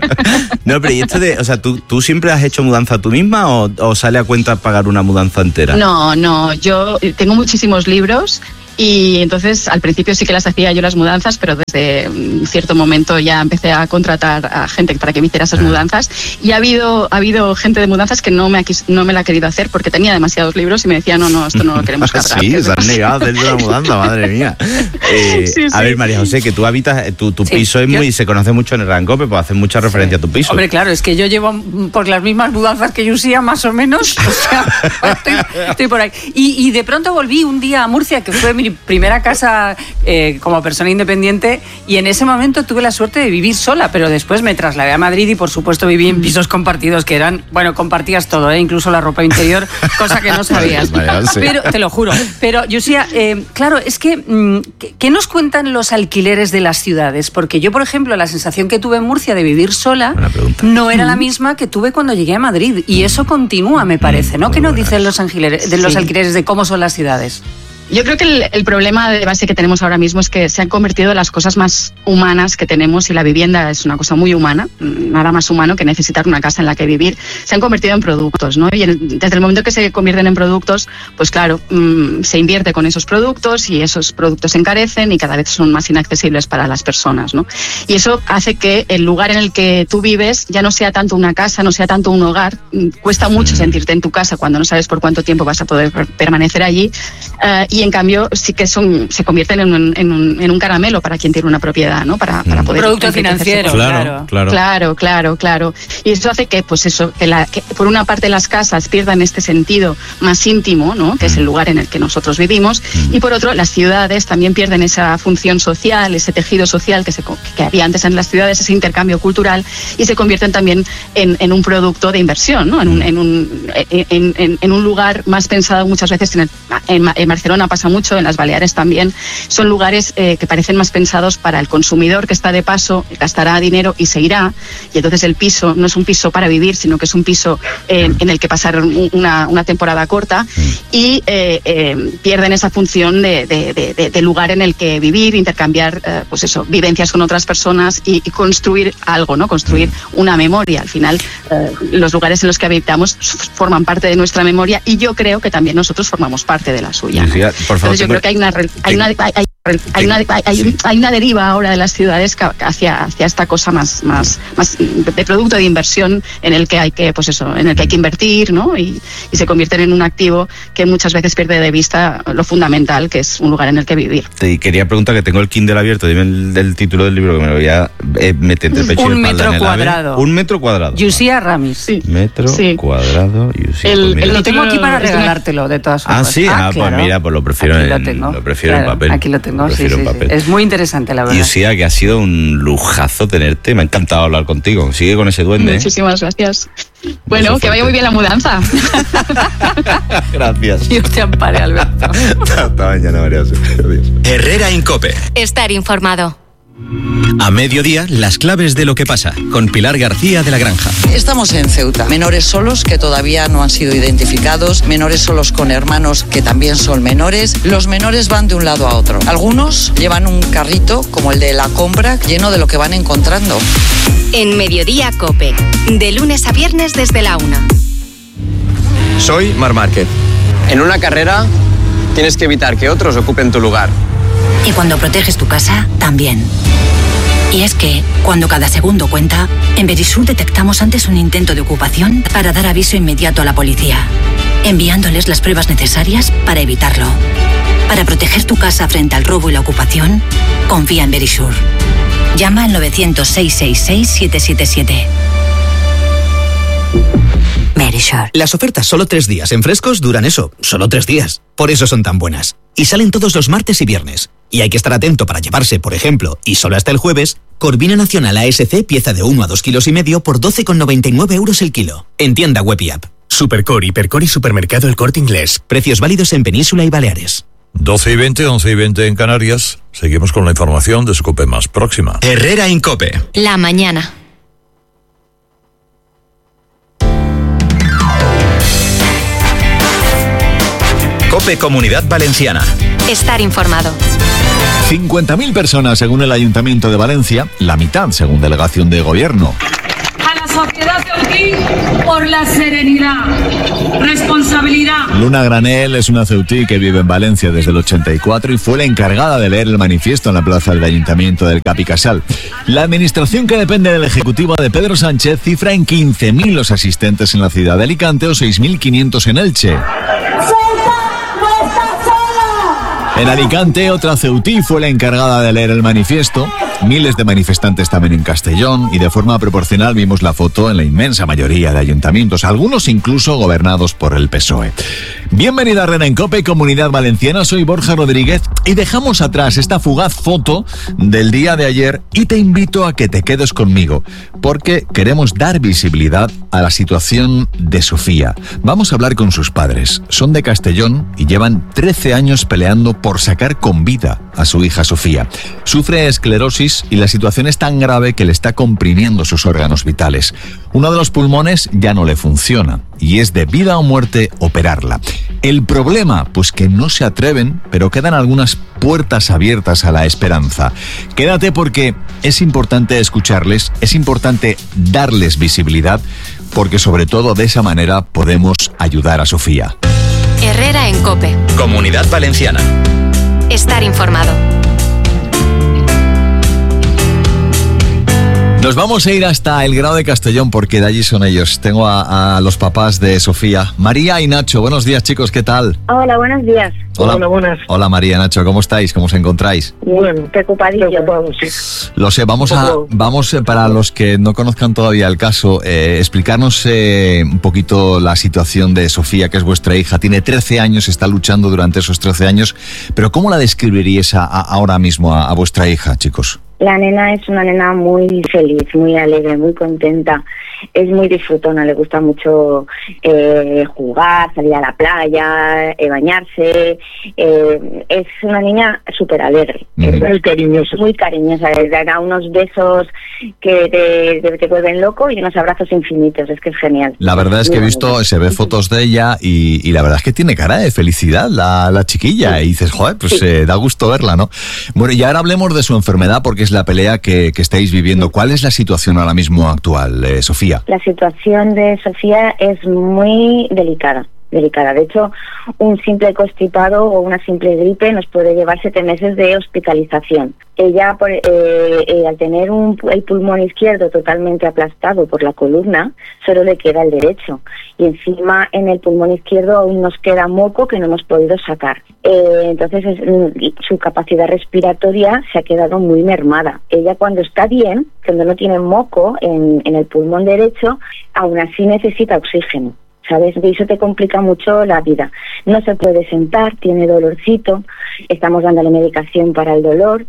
Speaker 1: No, pero y esto de, o sea, ¿tú, tú siempre has hecho mudanza tú misma o, o sale a cuenta pagar una mudanza entera?
Speaker 25: No, no, yo tengo muchísimos libros. Y entonces al principio sí que las hacía yo las mudanzas, pero desde un cierto momento ya empecé a contratar a gente para que me hiciera esas mudanzas. Y ha habido ha habido gente de mudanzas que no me ha, no me la ha querido hacer porque tenía demasiados libros y me decía, no, no, esto no lo queremos cargar.
Speaker 1: Sí, se han negado a hacer una mudanza, madre mía. Eh, sí, sí. A ver, María José, que tú habitas, tu, tu sí, piso es muy, yo... se conoce mucho en el Rancope, pues hacer mucha referencia sí. a tu piso.
Speaker 24: Hombre, claro, es que yo llevo por las mismas mudanzas que Yusia, más o menos. O sea, estoy, estoy por ahí. Y, y de pronto volví un día a Murcia, que fue mi primera casa Eh, como persona independiente, y en ese momento tuve la suerte de vivir sola, pero después me trasladé a Madrid y por supuesto viví en pisos compartidos que eran, bueno, compartías todo, ¿eh? Incluso la ropa interior, cosa que no sabías. Pero te lo juro. Pero yo sí, eh, claro, es que ¿qué nos cuentan los alquileres de las ciudades? Porque yo, por ejemplo, la sensación que tuve en Murcia de vivir sola no era la misma que tuve cuando llegué a Madrid, y eso continúa, me parece, ¿no? ¿Qué nos dicen los alquileres, de los sí. alquileres de cómo son las ciudades?
Speaker 25: Yo creo que el, el problema de base que tenemos ahora mismo es que se han convertido en las cosas más humanas que tenemos, y la vivienda es una cosa muy humana, nada más humano que necesitar una casa en la que vivir. Se han convertido en productos, ¿no? Y en, desde el momento que se convierten en productos, pues claro, mmm, se invierte con esos productos y esos productos se encarecen y cada vez son más inaccesibles para las personas, ¿no? Y eso hace que el lugar en el que tú vives ya no sea tanto una casa, no sea tanto un hogar. Cuesta mucho sentirte en tu casa cuando no sabes por cuánto tiempo vas a poder permanecer allí. Uh, y en cambio sí que son, se convierten en un, en, un, en un caramelo para quien tiene una propiedad, ¿no? Para, para poder...
Speaker 24: Producto financiero,
Speaker 1: claro, claro.
Speaker 25: Claro, claro, claro. Y eso hace que, pues eso, que, la, que por una parte las casas pierdan este sentido más íntimo, ¿no? Que es el lugar en el que nosotros vivimos, y por otro, las ciudades también pierden esa función social, ese tejido social que, se, que había antes en las ciudades, ese intercambio cultural, y se convierten también en, en un producto de inversión, ¿no? En un, en un, en, en, en un lugar más pensado muchas veces en, el, en, en Barcelona pasa mucho, en las Baleares también, son lugares eh, que parecen más pensados para el consumidor que está de paso, gastará dinero y se irá, y entonces el piso no es un piso para vivir, sino que es un piso eh, en el que pasar una, una temporada corta, y eh, eh, pierden esa función de, de, de, de lugar en el que vivir, intercambiar eh, pues eso, vivencias con otras personas y, y construir algo, ¿no? Construir una memoria. Al final, eh, los lugares en los que habitamos forman parte de nuestra memoria, y yo creo que también nosotros formamos parte de la suya, ¿no? Por favor, Entonces yo creo que hay una, hay una, hay, hay, hay una, hay, hay una deriva ahora de las ciudades hacia, hacia esta cosa más, más, más de producto de inversión, en el que hay que, pues eso, en el que hay que invertir, ¿no? Y, y se convierten en un activo que muchas veces pierde de vista lo fundamental, que es un lugar en el que vivir.
Speaker 1: Te quería preguntar, que tengo el Kindle abierto, dime el, el título del libro, que me lo voy a eh, meter entre pecho
Speaker 24: un
Speaker 1: y espalda.
Speaker 24: Metro cuadrado.
Speaker 1: Un metro cuadrado.
Speaker 24: Yusia Ramis. Sí.
Speaker 1: Metro sí. cuadrado. Yusia.
Speaker 24: El,
Speaker 1: pues
Speaker 24: el, lo tengo aquí para regalártelo, de todas formas.
Speaker 1: Ah, sí, ah, ah claro. Pues mira, pues lo prefiero, en, lo, tengo. lo prefiero claro, en papel.
Speaker 24: Aquí lo tengo, sí, sí, sí. Es muy interesante, la verdad.
Speaker 1: Yusia, que ha sido un lujazo tenerte, me ha encantado hablar contigo. Sigue con ese duende.
Speaker 25: Muchísimas ¿eh? gracias. Bueno, que vaya muy bien la mudanza.
Speaker 1: Gracias.
Speaker 24: Dios te ampare, Alberto.
Speaker 1: Hasta mañana, María José. Adiós.
Speaker 8: Herrera Incope.
Speaker 7: Estar informado.
Speaker 8: A mediodía, las claves de lo que pasa, con Pilar García de la Granja.
Speaker 4: Estamos en Ceuta. Menores solos que todavía no han sido identificados, menores solos con hermanos que también son menores. Los menores van de un lado a otro. Algunos llevan un carrito, como el de la compra, lleno de lo que van encontrando.
Speaker 7: En Mediodía Cope, de lunes a viernes desde la una.
Speaker 2: Soy Marc Márquez. En una carrera tienes que evitar que otros ocupen tu lugar.
Speaker 5: Y cuando proteges tu casa, también. Y es que, cuando cada segundo cuenta, en Verisur detectamos antes un intento de ocupación para dar aviso inmediato a la policía, enviándoles las pruebas necesarias para evitarlo. Para proteger tu casa frente al robo y la ocupación, confía en Verisur. Llama al novecientos, seiscientos sesenta y seis, siete siete siete. Verisur.
Speaker 10: Las ofertas solo tres días en Frescos duran eso, solo tres días. Por eso son tan buenas. Y salen todos los martes y viernes. Y hay que estar atento para llevarse, por ejemplo, y solo hasta el jueves, Corvina Nacional A S C pieza de uno a dos kilos y medio por doce con noventa y nueve euros el kilo. En tienda web y app.
Speaker 11: Supercore, Hipercore y Supermercado El Corte Inglés.
Speaker 10: Precios válidos en Península y Baleares.
Speaker 6: doce y veinte, once y veinte en Canarias. Seguimos con la información de su COPE más próxima.
Speaker 8: Herrera en COPE.
Speaker 7: La mañana.
Speaker 8: COPE Comunidad Valenciana.
Speaker 7: Estar informado.
Speaker 12: cincuenta mil personas según el Ayuntamiento de Valencia, la mitad según Delegación de Gobierno.
Speaker 26: A la sociedad ceutí por la serenidad, responsabilidad.
Speaker 12: Luna Granel es una ceutí que vive en Valencia desde el ochenta y cuatro y fue la encargada de leer el manifiesto en la plaza del Ayuntamiento del Cap y Casal. La administración que depende del Ejecutivo de Pedro Sánchez cifra en quince mil los asistentes en la ciudad de Alicante o seis mil quinientos en Elche. En Alicante, otra ceutí fue la encargada de leer el manifiesto. Miles de manifestantes también en Castellón y de forma proporcional vimos la foto en la inmensa mayoría de ayuntamientos, algunos incluso gobernados por el P S O E. Bienvenida a Herrera en COPE, Comunidad Valenciana, soy Borja Rodríguez y dejamos atrás esta fugaz foto del día de ayer y te invito a que te quedes conmigo porque queremos dar visibilidad a la situación de Sofía. Vamos a hablar con sus padres, son de Castellón y llevan trece años peleando por sacar con vida a su hija Sofía. Sufre esclerosis y la situación es tan grave que le está comprimiendo sus órganos vitales. Uno de los pulmones ya no le funciona y es de vida o muerte operarla. El problema, pues que no se atreven, pero quedan algunas puertas abiertas a la esperanza. Quédate porque es importante escucharles, es importante darles visibilidad, porque sobre todo de esa manera podemos ayudar a Sofía.
Speaker 7: Herrera en COPE.
Speaker 8: Comunidad Valenciana.
Speaker 7: Estar informado.
Speaker 12: Nos vamos a ir hasta el Grao de Castellón porque de allí son ellos. Tengo a, a los papás de Sofía, María y Nacho. Buenos días, chicos, ¿qué tal?
Speaker 27: Hola, buenos días.
Speaker 12: Hola,
Speaker 27: Hola buenas.
Speaker 12: Hola, María, Nacho, ¿cómo estáis? ¿Cómo os encontráis?
Speaker 27: Bueno, preocupadillos. Sí.
Speaker 12: Lo sé, vamos a, vamos eh, para los que no conozcan todavía el caso, eh, explicarnos eh, un poquito la situación de Sofía, que es vuestra hija. Tiene trece años, está luchando durante esos trece años, pero ¿cómo la describiríais a, a, ahora mismo a, a vuestra hija, chicos?
Speaker 27: La nena es una nena muy feliz, muy alegre, muy contenta. Es muy disfrutona, le gusta mucho eh, jugar, salir a la playa, eh, bañarse. Eh, es una niña súper alegre. Mm. Es muy cariñosa. Muy cariñosa. Le da unos besos que te, te, te vuelven loco y unos abrazos infinitos. Es que es genial.
Speaker 12: La verdad es que he visto, se ve fotos de ella y, y la verdad es que tiene cara de felicidad la, la chiquilla. Sí. Y dices, joder, pues sí. eh, da gusto verla, ¿no? Bueno, y ahora hablemos de su enfermedad porque es la pelea que, que estáis viviendo. ¿Cuál es la situación ahora mismo actual, eh, Sofía?
Speaker 27: La situación de Sofía es muy delicada. delicada. De hecho, un simple constipado o una simple gripe nos puede llevar siete meses de hospitalización. Ella, por, eh, eh, al tener un, el pulmón izquierdo totalmente aplastado por la columna, solo le queda el derecho. Y encima en el pulmón izquierdo aún nos queda moco que no hemos podido sacar. Eh, entonces es, su capacidad respiratoria se ha quedado muy mermada. Ella cuando está bien, cuando no tiene moco en, en el pulmón derecho, aún así necesita oxígeno. ¿Sabes? De eso te complica mucho la vida. No se puede sentar, tiene dolorcito, estamos dándole medicación para el dolor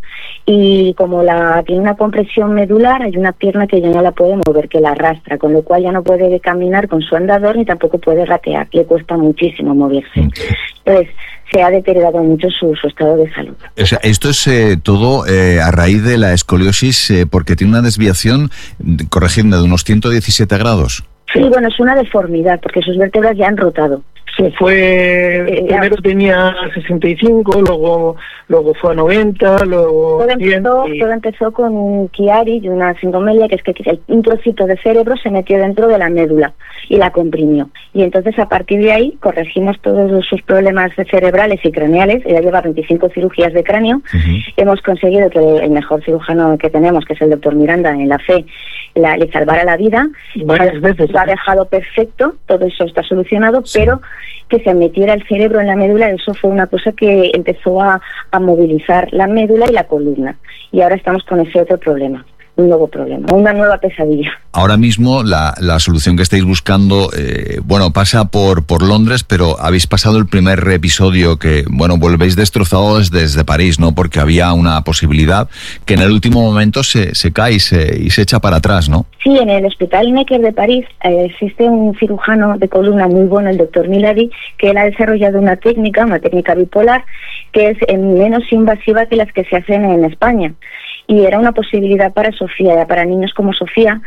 Speaker 27: y como la tiene una compresión medular, hay una pierna que ya no la puede mover, que la arrastra, con lo cual ya no puede caminar con su andador ni tampoco puede gatear, le cuesta muchísimo moverse. Entonces, se ha deteriorado mucho su, su estado de salud.
Speaker 12: O sea, esto es eh, todo eh, a raíz de la escoliosis eh, porque tiene una desviación, corregidme, de unos ciento diecisiete grados.
Speaker 27: Sí, bueno, es una deformidad porque sus vértebras ya han rotado.
Speaker 9: Se fue, eh, primero tenía sesenta y cinco, luego luego fue a noventa, luego
Speaker 27: todo empezó, cien, y... todo empezó con un Chiari y una singomelia, que es que un trocito de cerebro se metió dentro de la médula y la comprimió. Y entonces a partir de ahí corregimos todos sus problemas cerebrales y craneales. Ella lleva veinticinco cirugías de cráneo. Uh-huh. Hemos conseguido que el mejor cirujano que tenemos, que es el doctor Miranda, en la fe, la, le salvara la vida.
Speaker 9: Varias veces.
Speaker 27: Lo ha dejado perfecto, todo eso está solucionado, sí. Pero que se metiera el cerebro en la médula, eso fue una cosa que empezó a, a movilizar la médula y la columna. Y ahora estamos con ese otro problema. Un nuevo problema, una nueva pesadilla.
Speaker 12: Ahora mismo la, la solución que estáis buscando, eh, bueno, pasa por, por Londres, pero habéis pasado el primer episodio que, bueno, volvéis destrozados desde París, ¿no? Porque había una posibilidad que en el último momento se, se cae y se, y se echa para atrás, ¿no?
Speaker 27: Sí, en el Hospital Necker de París eh, existe un cirujano de columna muy bueno, el doctor Milady, que él ha desarrollado una técnica, una técnica bipolar, que es eh, menos invasiva que las que se hacen en España. Y era una posibilidad para Sofía, para niños como Sofía,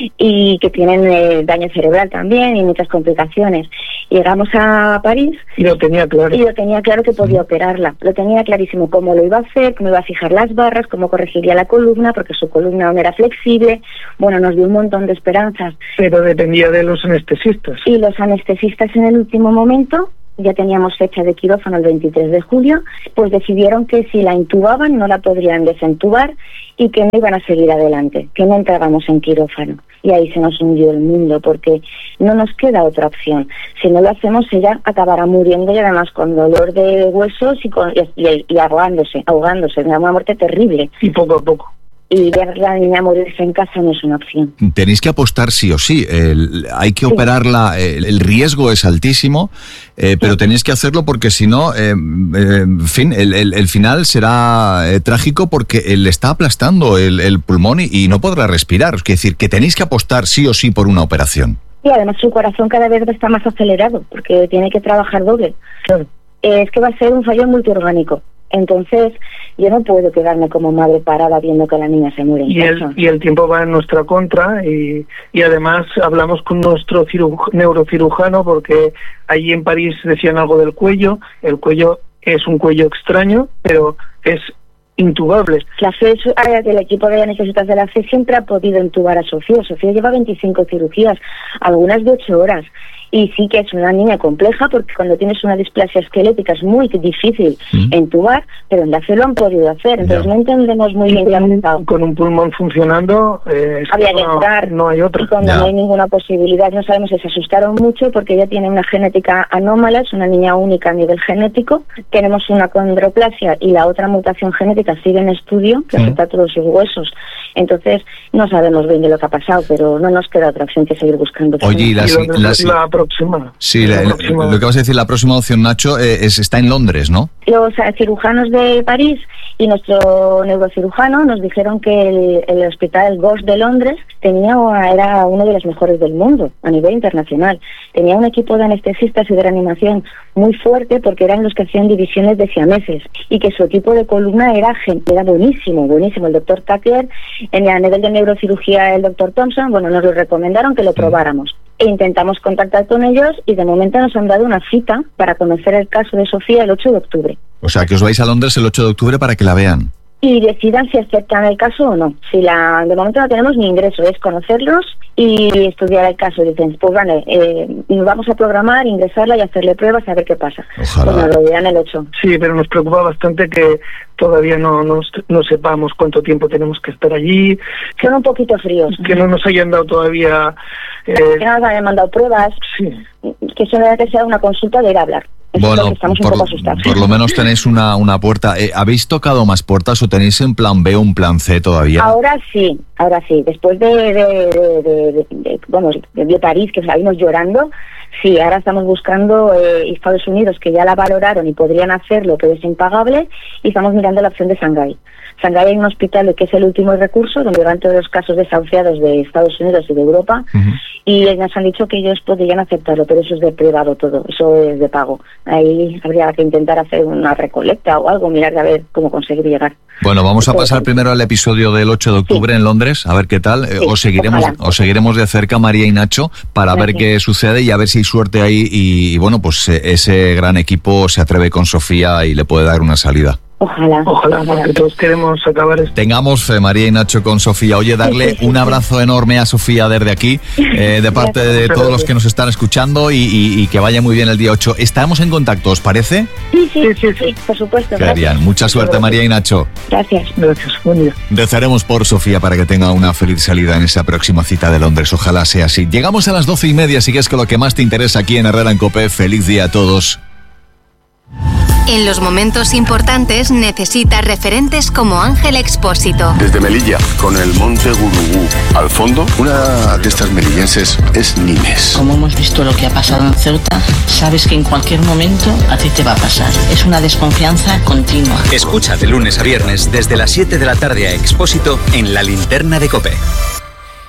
Speaker 27: y que tienen eh, daño cerebral también y muchas complicaciones. Llegamos a París
Speaker 9: y lo tenía claro.
Speaker 27: Y lo tenía claro que podía operarla. Lo tenía clarísimo cómo lo iba a hacer, cómo iba a fijar las barras, cómo corregiría la columna, porque su columna no era flexible. Bueno, nos dio un montón de esperanzas.
Speaker 9: Pero dependía de los anestesistas.
Speaker 27: Y los anestesistas en el último momento, ya teníamos fecha de quirófano el veintitrés de julio, pues decidieron que si la intubaban no la podrían desentubar y que no iban a seguir adelante, que no entrábamos en quirófano. Y ahí se nos hundió el mundo, porque no nos queda otra opción. Si no lo hacemos, ella acabará muriendo, y además con dolor de huesos y, con, y, y ahogándose, ahogándose, una muerte terrible.
Speaker 9: Y poco a poco.
Speaker 27: Y ver a la niña morirse en casa no es una opción.
Speaker 12: Tenéis que apostar sí o sí. El, hay que sí. operarla, el, el riesgo es altísimo, eh, pero sí. tenéis que hacerlo porque si no, eh, eh, en fin, el, el, el final será eh, trágico porque él está aplastando el, el pulmón y, y no podrá respirar. Es decir, que tenéis que apostar sí o sí por una operación.
Speaker 27: Y además su corazón cada vez está más acelerado porque tiene que trabajar doble.
Speaker 9: Claro.
Speaker 27: Eh, es que va a ser un fallo multiorgánico. Entonces, yo no puedo quedarme como madre parada viendo que la niña se muere en
Speaker 9: y
Speaker 27: casa.
Speaker 9: El, y el tiempo va en nuestra contra y, y además hablamos con nuestro ciruj, neurocirujano porque allí en París decían algo del cuello. El cuello es un cuello extraño, pero es intubable.
Speaker 27: La F E, del equipo de anestesistas de la F E, siempre ha podido intubar a Sofía. Sofía lleva veinticinco cirugías, algunas de ocho horas. Y sí que es una niña compleja porque cuando tienes una displasia esquelética es muy difícil mm. entubar, pero en la F E lo han podido hacer, entonces yeah. no entendemos muy bien qué ha pasado.
Speaker 9: Con un pulmón funcionando, eh,
Speaker 27: había que entrar,
Speaker 9: no hay otro.
Speaker 27: Y cuando yeah. no hay ninguna posibilidad, no sabemos si se asustaron mucho porque ella tiene una genética anómala, es una niña única a nivel genético, tenemos una condroplasia y la otra mutación genética sigue en estudio, que mm. afecta a todos sus huesos, entonces no sabemos bien de lo que ha pasado, pero no nos queda otra opción que seguir buscando.
Speaker 12: Oye, y la,
Speaker 9: y la, la próxima.
Speaker 12: Sí, la, la próxima. Lo que vas a decir, la próxima opción, Nacho, eh, es, está en Londres, ¿no?
Speaker 27: Los uh, cirujanos de París y nuestro neurocirujano nos dijeron que el, el hospital Ghost de Londres tenía era uno de los mejores del mundo a nivel internacional. Tenía un equipo de anestesistas y de reanimación muy fuerte porque eran los que hacían divisiones de siameses y que su equipo de columna era, era buenísimo, buenísimo. El doctor Tucker, en a nivel de neurocirugía el doctor Thompson, bueno, nos lo recomendaron que lo probáramos. E intentamos contactar con ellos y de momento nos han dado una cita para conocer el caso de Sofía el ocho de octubre.
Speaker 12: O sea, que os vais a Londres el ocho de octubre para que la vean.
Speaker 27: Y decidan si aceptan el caso o no. Si la de momento no tenemos ni ingreso, es conocerlos y estudiar el caso. Dicen, pues vale, eh, vamos a programar, ingresarla y hacerle pruebas a ver qué pasa.
Speaker 12: Ojalá.
Speaker 27: Pues nos lo dirán el ocho.
Speaker 9: Sí, pero nos preocupa bastante que todavía no, no, no sepamos cuánto tiempo tenemos que estar allí. Que,
Speaker 27: Son un poquito fríos.
Speaker 9: Que no nos hayan dado todavía...
Speaker 27: Eh, que no nos hayan mandado pruebas.
Speaker 9: Sí.
Speaker 27: Que solamente sea una consulta de ir a hablar. Eso
Speaker 12: bueno,
Speaker 27: es estamos
Speaker 12: por,
Speaker 27: un poco asustados.
Speaker 12: por lo menos tenéis una, una puerta. Eh, ¿Habéis tocado más puertas o tenéis en plan B o un plan C todavía?
Speaker 27: Ahora sí, ahora sí. Después de, de, de, de, de, de, bueno, de París, que salimos llorando, sí, ahora estamos buscando eh, Estados Unidos, que ya la valoraron y podrían hacerlo, pero es impagable, y estamos mirando la opción de Shanghái. Shanghái hay un hospital que es el último recurso, donde van todos los casos desahuciados de Estados Unidos y de Europa, uh-huh. y nos han dicho que ellos podrían aceptarlo, pero eso es de privado todo, eso es de pago. Ahí habría que intentar hacer una recolecta o algo, mirar a ver cómo conseguir llegar.
Speaker 12: Bueno, vamos a pasar primero al episodio del ocho de octubre sí. en Londres. Londres, a ver qué tal.
Speaker 27: Sí,
Speaker 12: os seguiremos,
Speaker 27: ojalá.
Speaker 12: os seguiremos de cerca, María y Nacho, para
Speaker 27: Gracias.
Speaker 12: ver qué sucede y a ver si hay suerte ahí y, y bueno, pues eh, ese gran equipo se atreve con Sofía y le puede dar una salida.
Speaker 27: Ojalá.
Speaker 9: Ojalá, porque todos queremos acabar esto.
Speaker 12: Tengamos fe, María y Nacho, con Sofía. Oye, darle un abrazo enorme a Sofía desde aquí, eh, de parte de todos los que nos están escuchando y, y- y que vaya muy bien el día ocho. Estamos en contacto, ¿os parece?
Speaker 27: Sí, sí, sí, sí, por supuesto.
Speaker 12: Qué bien. Mucha suerte, María y Nacho.
Speaker 27: Gracias.
Speaker 9: Gracias. Buen día.
Speaker 12: Rezaremos por Sofía para que tenga una feliz salida en esa próxima cita de Londres. Ojalá sea así. Llegamos a las doce y media, así que es que lo que más te interesa aquí en Herrera en COPE. Feliz día a todos.
Speaker 7: En los momentos importantes necesita referentes como Ángel Expósito.
Speaker 13: Desde Melilla, con el monte Gurugú al fondo, una de estas melillenses es Nimes.
Speaker 14: Como hemos visto lo que ha pasado en Ceuta, sabes que en cualquier momento a ti te va a pasar. Es una desconfianza continua.
Speaker 8: Escucha de lunes a viernes desde las siete de la tarde a Expósito en La Linterna de COPE.